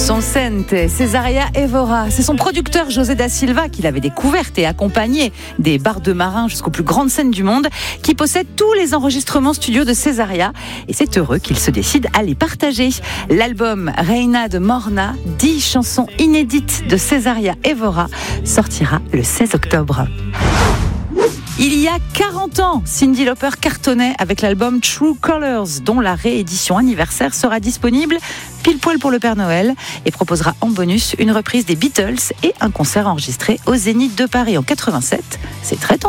Son Sente, Cesaria Evora. C'est son producteur José da Silva qui l'avait découverte et accompagné des bars de marins jusqu'aux plus grandes scènes du monde, qui possède tous les enregistrements studio de Cesaria. Et c'est heureux qu'il se décide à les partager. L'album Reina de Morna, 10 chansons inédites de Cesaria Evora, sortira le 16 octobre. Il y a 40 ans, Cyndi Lauper cartonnait avec l'album True Colors, dont la réédition anniversaire sera disponible pile poil pour le Père Noël et proposera en bonus une reprise des Beatles et un concert enregistré au Zénith de Paris en 87. C'est très tentant.